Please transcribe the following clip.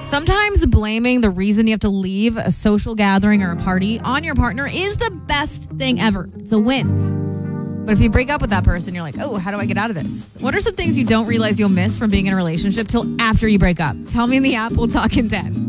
Sometimes blaming the reason you have to leave a social gathering or a party on your partner is the best thing ever. It's a win. But if you break up with that person, you're like, oh, how do I get out of this? What are some things you don't realize you'll miss from being in a relationship till after you break up? Tell me in the app. We'll talk in 10.